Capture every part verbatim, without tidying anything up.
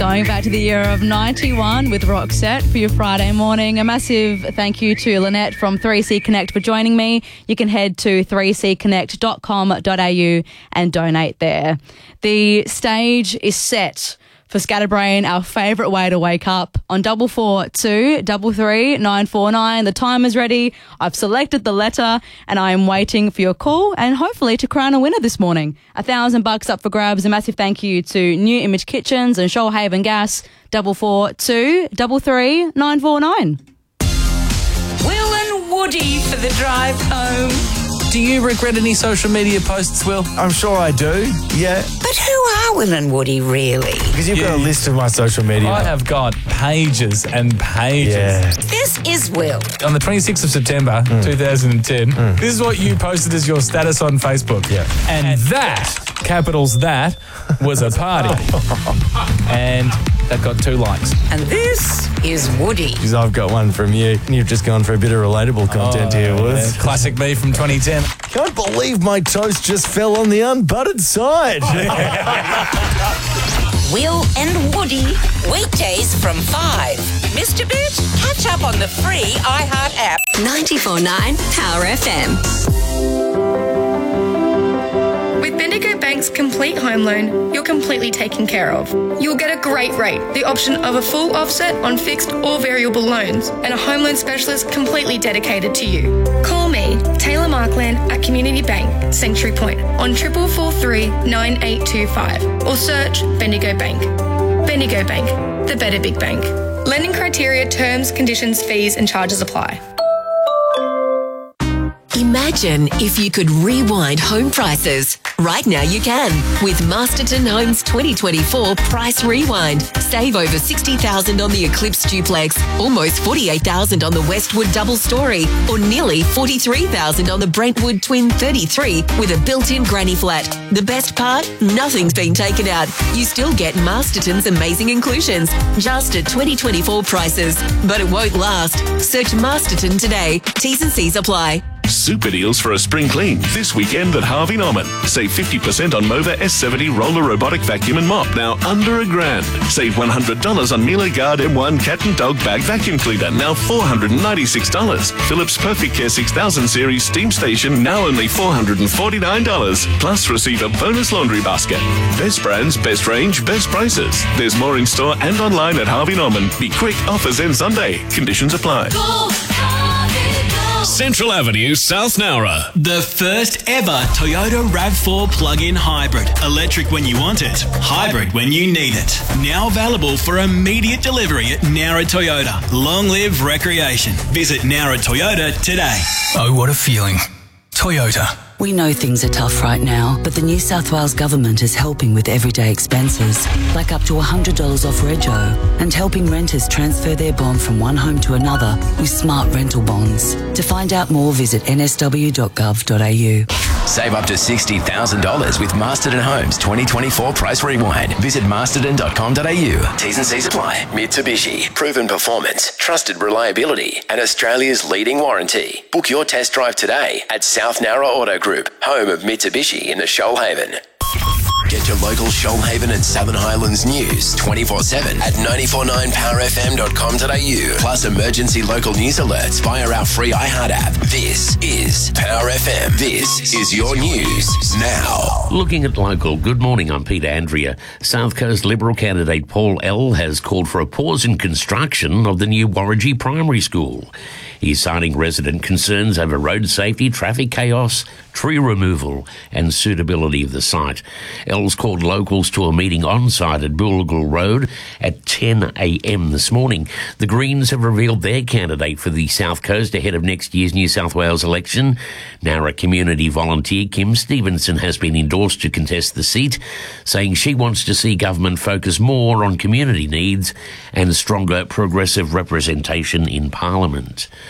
Going back to the year of ninety-one with Roxette for your Friday morning. A massive thank you to Lynette from three C Connect for joining me. You can head to three c connect dot com dot a u and donate there. The stage is set for Scatterbrain, our favourite way to wake up, on double four two double three nine four nine. The time is ready. I've selected the letter and I am waiting for your call and hopefully to crown a winner this morning. A thousand bucks up for grabs. A massive thank you to New Image Kitchens and Shoalhaven Gas. Double four two double three nine four nine. Will and Woody for the drive home. Do you regret any social media posts, Will? I'm sure I do, yeah. But who are Will and Woody really? Because you've Yeah. got a list of my social media. I have got pages and pages. Yeah. This is Will. On the twenty-sixth of September, two thousand ten, this is what you posted as your status on Facebook. Yeah. And that, capitals that, was a party. And that got two likes. And this is Woody. Because I've got one from you. You've just gone for a bit of relatable content here, Woods. Yeah, classic me from twenty ten. Can't believe my toast just fell on the unbuttered side. Will and Woody, weekdays from five. Mister Bitch, catch up on the free iHeart app. ninety-four point nine Power F M. With Bendigo Bank's complete home loan, you're completely taken care of. You'll get a great rate, the option of a full offset on fixed or variable loans, and a home loan specialist completely dedicated to you. Call me, Taylor Markland at Community Bank, Sanctuary Point, on triple four three nine eight two five, or search Bendigo Bank. Bendigo Bank, the better big bank. Lending criteria, terms, conditions, fees, and charges apply. Imagine if you could rewind home prices. Right now you can with Masterton Homes twenty twenty-four Price Rewind. Save over sixty thousand dollars on the Eclipse Duplex, almost forty-eight thousand dollars on the Westwood Double Story, or nearly forty-three thousand dollars on the Brentwood Twin thirty-three with a built-in granny flat. The best part? Nothing's been taken out. You still get Masterton's amazing inclusions, just at twenty twenty-four prices. But it won't last. Search Masterton today. T's and C's apply. Super deals for a spring clean this weekend at Harvey Norman. Save fifty percent on Mova S seventy roller robotic vacuum and mop, now under a grand. Save one hundred dollars on Miele Guard M one cat and dog bag vacuum cleaner, now four hundred ninety-six dollars. Philips Perfect Care six thousand series steam station, now only four hundred forty-nine dollars. Plus receive a bonus laundry basket. Best brands, best range, best prices. There's more in store and online at Harvey Norman. Be quick, offers end Sunday. Conditions apply. Central Avenue, South Nowra. The first ever Toyota RAV four plug-in hybrid. Electric when you want it, hybrid when you need it. Now available for immediate delivery at Nowra Toyota. Long live recreation. Visit Nowra Toyota today. Oh, what a feeling. Toyota. We know things are tough right now, but the New South Wales Government is helping with everyday expenses, like up to one hundred dollars off rego, and helping renters transfer their bond from one home to another with smart rental bonds. To find out more, visit n s w dot gov dot a u. Save up to sixty thousand dollars with Masterton Homes twenty twenty-four Price Rewind. Visit masterton dot com dot a u. T's and C's apply. Mitsubishi. Proven performance, trusted reliability, and Australia's leading warranty. Book your test drive today at South Nowra Auto Group, home of Mitsubishi in the Shoalhaven. Get your local Shoalhaven and Southern Highlands news twenty-four seven at nine four nine power f m dot com dot a u. Plus emergency local news alerts via our free iHeart app. This is Power F M. This is your news now. Looking at local, good morning, I'm Peter Andrea. South Coast Liberal candidate Paul L has called for a pause in construction of the new Warragee Primary School. He's citing resident concerns over road safety, traffic chaos, tree removal and suitability of the site. L's called locals to a meeting on-site at Boolagul Road at ten a m this morning. The Greens have revealed their candidate for the South Coast ahead of next year's New South Wales election. Nowra community volunteer Kim Stevenson has been endorsed to contest the seat, saying she wants to see government focus more on community needs and stronger progressive representation in Parliament.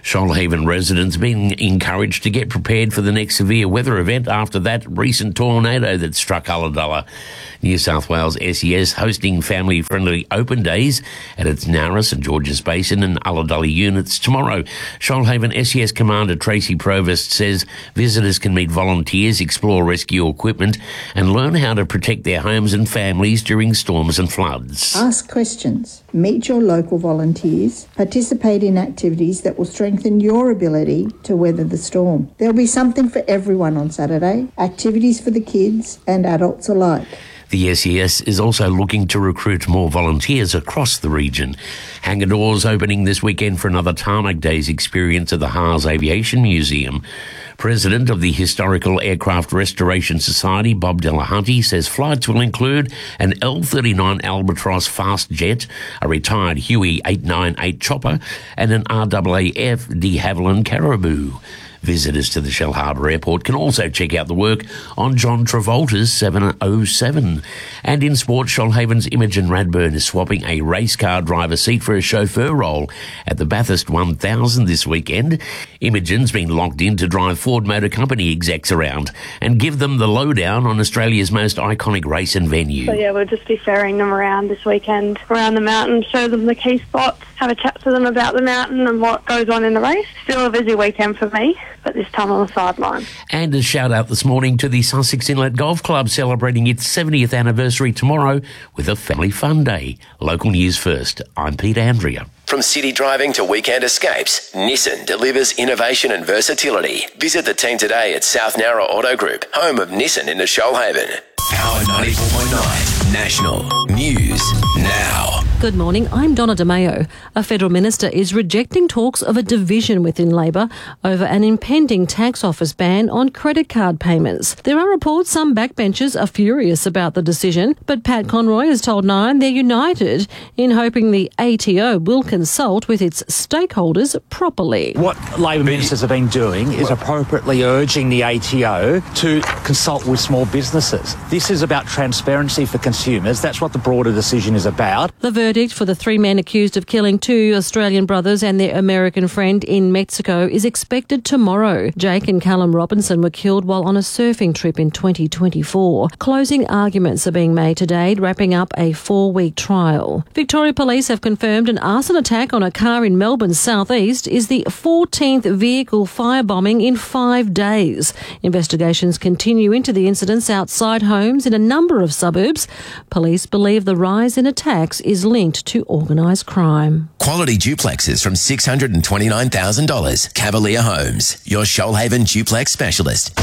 Shoalhaven residents being encouraged to get prepared for the next severe weather event after that recent tornado that struck Ulladulla. New South Wales S E S hosting family-friendly open days at its Nowra, St George's Basin and Ulladulla units tomorrow. Shoalhaven S E S Commander Tracy Provost says visitors can meet volunteers, explore rescue equipment and learn how to protect their homes and families during storms and floods. Ask questions, meet your local volunteers, participate in activities that will strengthen your ability to weather the storm. There'll be something for everyone on Saturday, activities for the kids and adults alike. The S E S is also looking to recruit more volunteers across the region. Hangar doors opening this weekend for another Tarmac Days experience at the Haas Aviation Museum. President of the Historical Aircraft Restoration Society, Bob Delahunty, says flights will include an L thirty-nine Albatross fast jet, a retired Huey eight ninety-eight chopper, and an R A A F de Havilland Caribou. Visitors to the Shell Harbour Airport can also check out the work on John Travolta's seven oh seven. And in sport, Shoalhaven's Imogen Radburn is swapping a race car driver seat for a chauffeur role at the Bathurst one thousand this weekend. Imogen's been locked in to drive Ford Motor Company execs around and give them the lowdown on Australia's most iconic race and venue. So yeah, we'll just be ferrying them around this weekend, around the mountain, show them the key spots, have a chat to them about the mountain and what goes on in the race. Still a busy weekend for me, but this time on the sideline. And a shout out this morning to the Sussex Inlet Golf Club celebrating its seventieth anniversary tomorrow with a family fun day. Local news first. I'm Pete Andrea. From city driving to weekend escapes, Nissan delivers innovation and versatility. Visit the team today at South Nowra Auto Group, home of Nissan in the Shoalhaven. Power ninety-four point nine National News Now. Good morning, I'm Donna DeMayo. A federal minister is rejecting talks of a division within Labor over an impending tax office ban on credit card payments. There are reports some backbenchers are furious about the decision, but Pat Conroy has told Nine they're united in hoping the A T O will consult with its stakeholders properly. What Labor ministers have been doing is appropriately urging the A T O to consult with small businesses. This is about transparency for consumers. That's what the broader decision is about. The verdict for the three men accused of killing two Australian brothers and their American friend in Mexico is expected tomorrow. Jake and Callum Robinson were killed while on a surfing trip in twenty twenty-four. Closing arguments are being made today, wrapping up a four-week trial. Victoria Police have confirmed an arson attack on a car in Melbourne's southeast is the fourteenth vehicle firebombing in five days. Investigations continue into the incidents outside homes in a number of suburbs. Police believe the rise in attacks is linked to organised crime. Quality duplexes from six hundred twenty-nine thousand dollars. Cavalier Homes, your Shoalhaven duplex specialist.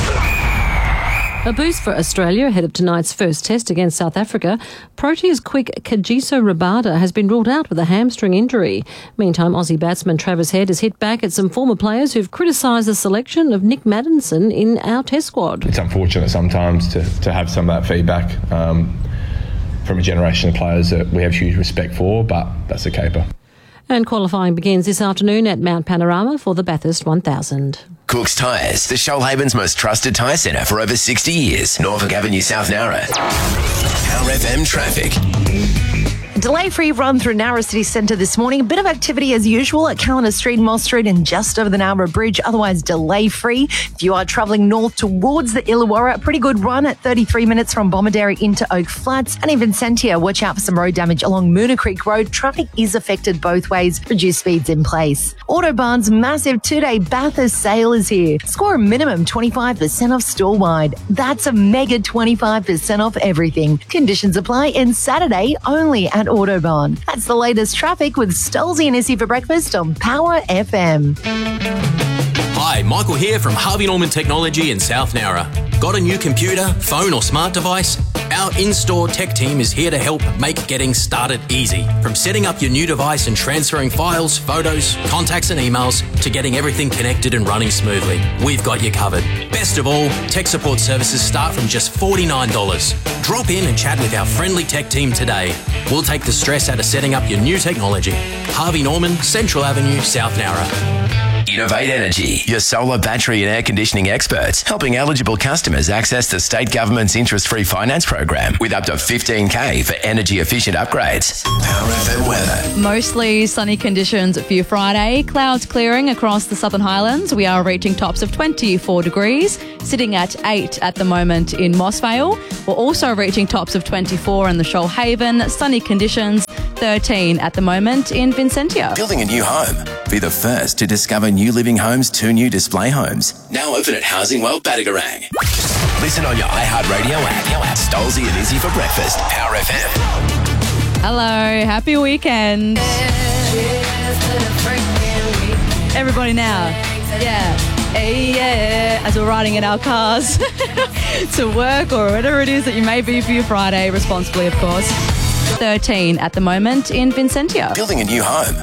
A boost for Australia ahead of tonight's first test against South Africa. Proteas quick Kagiso Rabada has been ruled out with a hamstring injury. Meantime, Aussie batsman Travis Head has hit back at some former players who've criticised the selection of Nick Maddinson in our test squad. It's unfortunate sometimes to, to have some of that feedback um, from a generation of players that we have huge respect for, but that's a caper. And qualifying begins this afternoon at Mount Panorama for the Bathurst one thousand. Cook's Tyres, the Shoalhaven's most trusted tyre centre for over sixty years. Norfolk Avenue, South Nowra. Power F M traffic. Delay-free run through Nowra City Centre this morning. A bit of activity as usual at Calendar Street, Moss Street and just over the Nowra Bridge. Otherwise delay-free. If you are travelling north towards the Illawarra, a pretty good run at thirty-three minutes from Bomaderry into Oak Flats. And in Vincentia, watch out for some road damage along Moona Creek Road. Traffic is affected both ways. Reduced speeds in place. Autobarn's massive two-day Bathurst sale is here. Score a minimum twenty-five percent off store-wide. That's a mega twenty-five percent off everything. Conditions apply and Saturday only at Autobahn. That's the latest traffic with Stolzy and Issy for breakfast on Power F M. Hi, Michael here from Harvey Norman Technology in South Nowra. Got a new computer, phone or smart device? Our in-store tech team is here to help make getting started easy. From setting up your new device and transferring files, photos, contacts and emails to getting everything connected and running smoothly. We've got you covered. Best of all, tech support services start from just forty-nine dollars. Drop in and chat with our friendly tech team today. We'll take the stress out of setting up your new technology. Harvey Norman, Central Avenue, South Nowra. Innovate Energy, your solar battery and air conditioning experts, helping eligible customers access the state government's interest-free finance program with up to fifteen K for energy-efficient upgrades. Power F M weather. Mostly sunny conditions for your Friday. Clouds clearing across the Southern Highlands. We are reaching tops of twenty-four degrees, sitting at eight at the moment in Mossvale. We're also reaching tops of twenty-four in the Shoalhaven. Sunny conditions, thirteen at the moment in Vincentia. Building a new home. Be the first to discover New Living Homes' two new display homes. Now open at Housing World Badagarang. Listen on your iHeartRadio app. Stolzy and Izzy for breakfast. Power F M. Hello, happy weekend. Everybody now. Yeah. Hey, yeah. As we're riding in our cars to work or whatever it is that you may be for your Friday, responsibly, of course. thirteen at the moment in Vincentia. Building a new home.